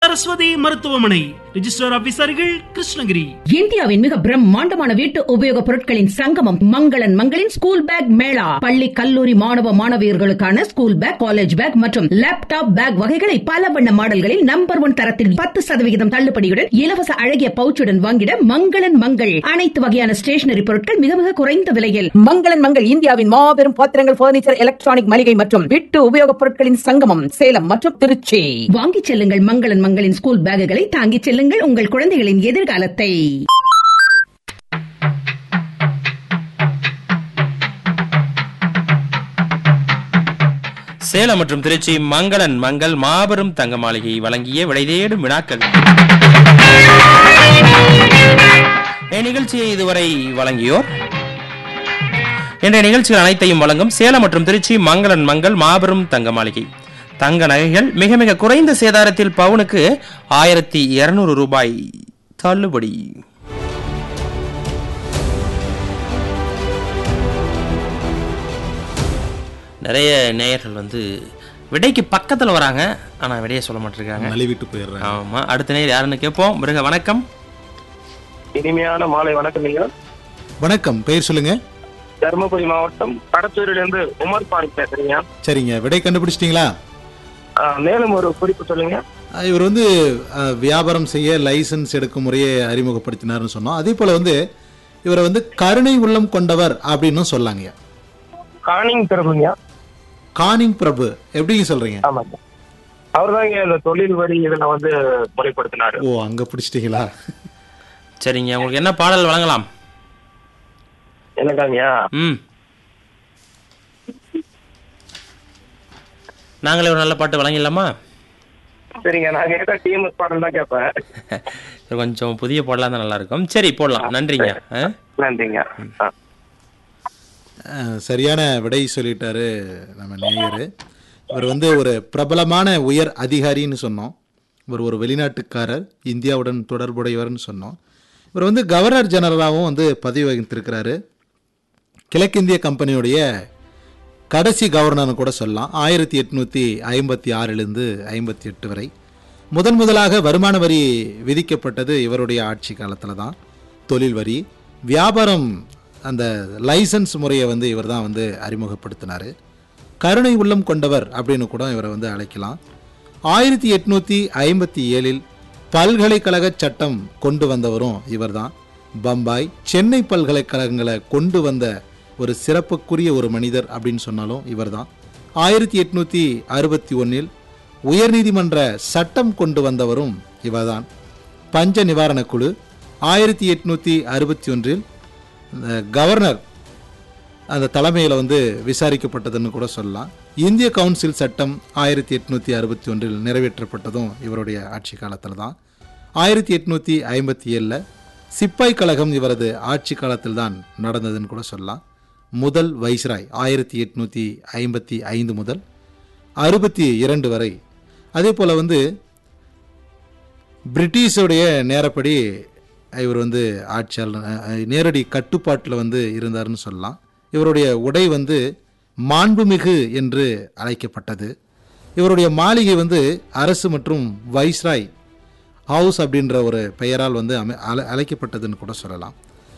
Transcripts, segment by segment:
சரஸ்வதி மருத்துவமனை. ரிஜிஸ்டர் ஆபீசர்கள் கிருஷ்ணகிரி. இந்தியாவின் மிக பிரம்மாண்டமான வீட்டு உபயோக பொருட்களின் சங்கமம் மங்களன் மங்களின் ஸ்கூல் பேக் மேளா. பள்ளி கல்லூரி மாணவ மாணவியர்களுக்கான ஸ்கூல் பேக், காலேஜ் பேக் மற்றும் லேப்டாப் பேக் வகைகளை பல வண்ண மாடல்களில் நம்பர் 1 தரத்தில் 10% தள்ளுபடியுடன் இலவச அழகிய பவுச்சுடன் வாங்கிட மங்களன் மங்கள். அனைத்து வகையான ஸ்டேஷனரி பொருட்கள் மிக மிக குறைந்த விலையில். மங்களன் மங்கள் இந்தியாவின் மாபெரும் பாத்திரங்கள், பர்னிச்சர், எலக்ட்ரானிக் மளிகை மற்றும் வீட்டு உபயோக பொருட்களின் சங்கமம் சேலம் மற்றும் திருச்சி. வாங்கிச் செல்லுங்கள் மங்களன் மங்களின் ஸ்கூல் பேக்குகளை, தாங்கிச் செல்லுங்கள் உங்கள் குழந்தைகளின் எதிர்காலத்தை. சேலம் மற்றும் திருச்சி மங்களன் மங்கள் மாபெரும் தங்க மாளிகை வழங்கிய விடை தேடும் வினாக்கள். நிகழ்ச்சியை இதுவரை வழங்கியோர். இன்றைய நிகழ்ச்சிகள் அனைத்தையும் வழங்கும் சேலம் மற்றும் திருச்சி மங்களன் மங்கள் மாபெரும் தங்க மாளிகை. தங்க நகைகள் மிக மிக குறைந்த சேதாரத்தில் பவுனுக்கு 1200 ரூபாய் தள்ளுபடி. நிறைய நேயர்கள் விடைக்கு பக்கத்தில் வராங்க, ஆனால் விடையை சொல்ல மாட்டிருக்காங்க, நழுவிட்டு போயிடுறாங்க. ஆமாம், அடுத்த நேயர் யாருன்னு கேட்போம். மிருக வணக்கம். இனிமையான மாலை வணக்கம். வணக்கம், பெயர் சொல்லுங்க. தருமபுரி மாவட்டம் கடத்தூரிலிருந்து உமர் பாரிக் பேசுறீங்க. சரிங்க, விடை கண்டுபிடிச்சிட்டீங்களா? மேலும் ஒரு குறிப்பு சொல்லுங்க. இவர் வியாபாரம் செய்ய லைசன்ஸ் எடுக்கும் முறையை அறிமுகப்படுத்தினார்னு சொன்னோம். அதே போல இவரை கருணை உள்ளம் கொண்டவர் அப்படின்னு சொல்லாங்க. கானிங் பிரபுங்க. கானிங் பிரபு எப்படிங்க சொல்றீங்க? ஆமாங்க, அவர்தான் இந்த தொழில் வரி இதுல முறைப்படுத்தினாரு. ஓ, அங்க பிடிச்சிட்டீங்களா? சரிங்க, உங்களுக்கு என்ன பாடல் வழங்கலாம்? எனக்காங்க நாங்களே ஒரு நல்ல பாட்டு வழங்கிடலாமா? சரிங்க, நான் கேட்ட டீம் பாடல் தான் கேட்பேன். கொஞ்சம் புதிய பாடலாம் தான் நல்லா இருக்கும். சரி, போடலாம். நன்றிங்க. நன்றிங்க. சரியான விடை சொல்லிட்டாரு நம்ம நேயர். இவர் ஒரு பிரபலமான உயர் அதிகாரின்னு சொன்னோம். இவர் ஒரு வெளிநாட்டுக்காரர், இந்தியாவுடன் தொடர்புடையவர்னு சொன்னோம். இவர் கவர்னர் ஜெனரலாகவும் பதவி வகித்திருக்கிறாரு. கிழக்கிந்திய கம்பெனியுடைய கடைசி கவர்னர்னு கூட சொல்லலாம். 1856 58 வரை முதலாக வருமான வரி விதிக்கப்பட்டது இவருடைய ஆட்சி காலத்தில் தான். தொழில் வரி, வியாபாரம், அந்த லைசன்ஸ் முறையை இவர் தான் அறிமுகப்படுத்தினார். கருணை உள்ளம் கொண்டவர் அப்படின்னு கூட இவரை அழைக்கலாம். 1857 பல்கலைக்கழக சட்டம் கொண்டு வந்தவரும் இவர் தான். பம்பாய், சென்னை பல்கலைக்கழகங்களை கொண்டு வந்த ஒரு சிறப்புக்குரிய ஒரு மனிதர் அப்படின்னு சொன்னாலும் இவர் தான். 1861 உயர்நீதிமன்ற சட்டம் கொண்டு வந்தவரும் இவர் தான். பஞ்ச நிவாரண குழு 1861 கவர்னர் அந்த தலைமையில் விசாரிக்கப்பட்டதுன்னு கூட சொல்லலாம். இந்திய கவுன்சில் சட்டம் 1861 நிறைவேற்றப்பட்டதும் இவருடைய ஆட்சி காலத்தில் தான். 1857 சிப்பாய் கழகம் இவரது ஆட்சி காலத்தில் தான் நடந்ததுன்னு கூட சொல்லலாம். முதல் வைஸ்ராய் 1855 முதல் 62 வரை. அதே போல் பிரிட்டிஷுடைய நேரப்படி இவர் ஆட்சியாளர் நேரடி கட்டுப்பாட்டில் இருந்தார்னு சொல்லலாம். இவருடைய உடை மாண்புமிகு என்று அழைக்கப்பட்டது. இவருடைய மாளிகை அரசு மற்றும் வைஸ்ராய் ஹவுஸ் அப்படின்ற ஒரு பெயரால் அழைக்கப்பட்டதுன்னு கூட சொல்லலாம்.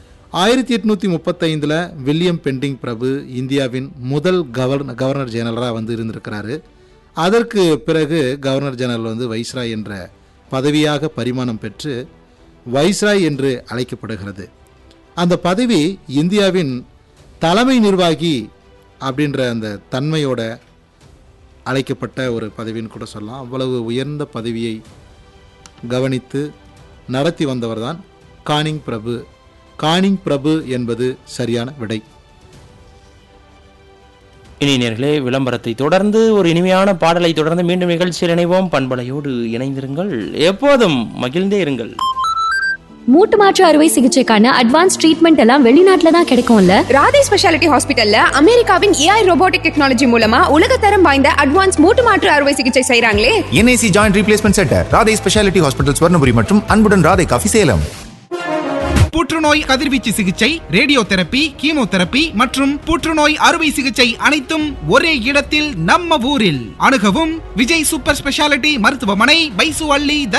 1835 வில்லியம் பெண்டிங் பிரபு இந்தியாவின் முதல் கவர்னர் ஜெனரலாக இருந்திருக்கிறாரு. அதற்கு பிறகு கவர்னர் ஜெனரல் வைஸ்ராய் என்ற பதவியாக பரிமாணம் பெற்று வைஸ்ராய் என்று அழைக்கப்படுகிறது. அந்த பதவி இந்தியாவின் தலைமை நிர்வாகி அப்படின்ற அந்த தன்மையோட அழைக்கப்பட்ட ஒரு பதவின்னு கூட சொல்லலாம். அவ்வளவு உயர்ந்த பதவியை கவனித்து நடத்தி வந்தவர் தான் கானிங் பிரபு. கானிங் பிரபு என்பது சரியான விடை. இனியர்களே, விளம்பரத்தை தொடர்ந்து ஒரு இனிமையான பாடலை தொடர்ந்து மீண்டும் நிகழ்ச்சியில் இணைவோம். பண்பலையோடு இணைந்திருங்கள், எப்போதும் மகிழ்ந்தே இருங்கள். மூட்டு மாற்று அறுவை சிகிச்சைக்கான அட்வான்ஸ் ட்ரீட்மெண்ட் எல்லாம் வெளிநாட்டுல தான் கிடைக்கும்ல. ராதே ஸ்பெஷாலிட்டி ஹாஸ்பிட்டல்ல அமெரிக்காவின் AI ரோபோட்டிக் டெக்னாலஜி மூலமா உலகத்தரம் வாய்ந்த அட்வான்ஸ் மூட்டு மாற்று அறுவை சிகிச்சை செய்றாங்களே. NAC joint replacement centre, Radhe speciality hospital, Swarnapuri மற்றும் அன்புடன் ராதே காஃபி, சேலம். புற்றுநோய் கதிர்வீச்சு சிகிச்சை, ரேடியோ தெரப்பி, கீமோதெரப்பி மற்றும் புற்றுநோய் அறுவை சிகிச்சை அனைத்தும் ஒரே இடத்தில் நம்ம ஊரில். அணுகவும் விஜய் சூப்பர் ஸ்பெஷாலிட்டி மருத்துவமனை, பைசு அள்ளி.